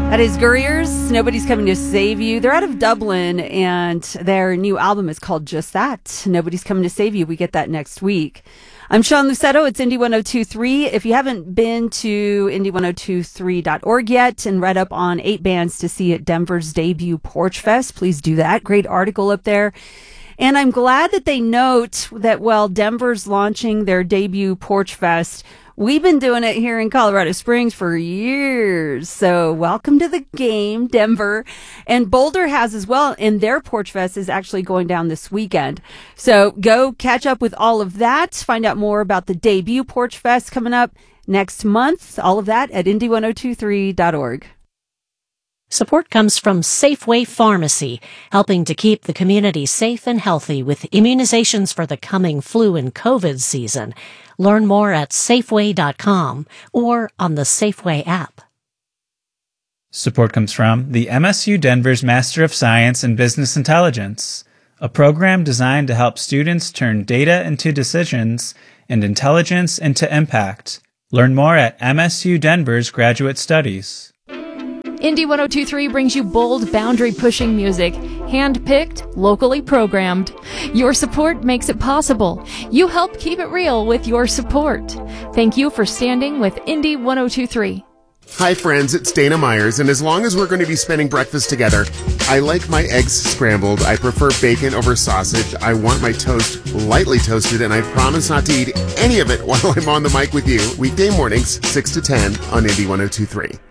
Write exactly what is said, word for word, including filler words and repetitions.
That is Gurriers. Nobody's Coming to Save You. They're out of Dublin, and their new album is called just that, Nobody's Coming to Save You. We get that next week. I'm Sean Lucetto. It's Indy one oh two point three. If you haven't been to Indy one oh two three dot org yet and read up on eight bands to see at Denver's debut Porch Fest, please do that. Great article up there. And I'm glad that they note that while Denver's launching their debut Porch Fest, we've been doing it here in Colorado Springs for years. So welcome to the game, Denver. And Boulder has as well, and their Porch Fest is actually going down this weekend. So go catch up with all of that. Find out more about the debut Porch Fest coming up next month. All of that at Indy one oh two three dot org. Support comes from Safeway Pharmacy, helping to keep the community safe and healthy with immunizations for the coming flu and COVID season. Learn more at Safeway dot com or on the Safeway app. Support comes from the M S U Denver's Master of Science in Business Intelligence, a program designed to help students turn data into decisions and intelligence into impact. Learn more at M S U Denver's Graduate Studies. Indy one oh two point three brings you bold, boundary-pushing music, hand-picked, locally programmed. Your support makes it possible. You help keep it real with your support. Thank you for standing with Indy one oh two point three. Hi friends, it's Dana Myers, and as long as we're going to be spending breakfast together, I like my eggs scrambled. I prefer bacon over sausage. I want my toast lightly toasted, and I promise not to eat any of it while I'm on the mic with you. Weekday mornings, six to ten on Indy one oh two point three.